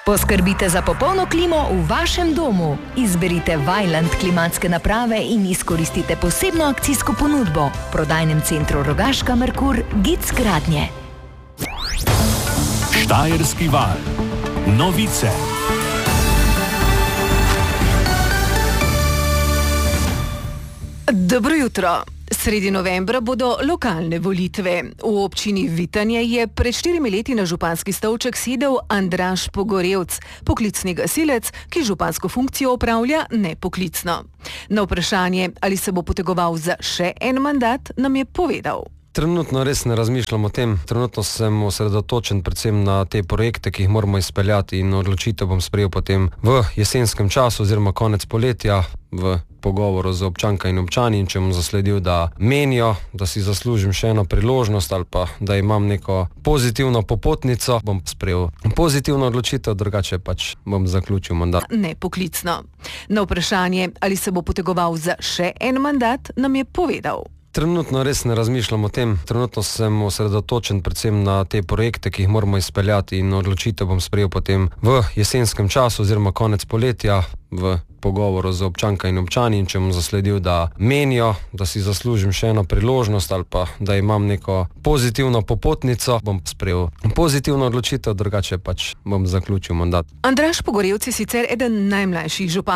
Poskrbite za popolno klimo v vašem domu. Izberite Vaillant klimatske naprave in izkoristite posebno akcijsko ponudbo. V prodajnem centru Rogaška Merkur, Gic Gradnje. Štajerski val. Novice. Dobro jutro. Sredi novembra bodo lokalne volitve. V občini Vitanje je pred 4 leti na županski stolček sedel Andraž Pogorevc, poklicni gasilec, ki župansko funkcijo opravlja nepoklicno. Na vprašanje, ali se bo potegoval za še en mandat, nam je povedal. Trenutno res ne razmišljam o tem. Trenutno sem osredotočen predvsem na te projekte, ki jih moramo izpeljati, in odločitev bom sprejel potem v jesenskem času oziroma konec poletja v pogovoru z občanka in občani, in če bom zasledil, da menijo, da si zaslužim še eno priložnost ali pa da imam neko pozitivno popotnico, bom sprejel pozitivno odločitev, drugače pač bom zaključil mandat. Nepoklicno. Na vprašanje, ali se bo potegoval za še en mandat, nam je povedal. Trenutno res ne razmišljam o tem. Trenutno sem osredotočen predvsem na te projekte, ki jih moramo izpeljati, in odločitev bom sprejel potem v jesenskem času oziroma konec poletja v pogovoru z občanka in občani, in če bom zasledil, da menijo, da si zaslužim še eno priložnost ali pa da imam neko pozitivno popotnico, bom sprejel pozitivno odločitev, drugače pač bom zaključil mandat. Andraž Pogorevc je sicer eden najmlajših županov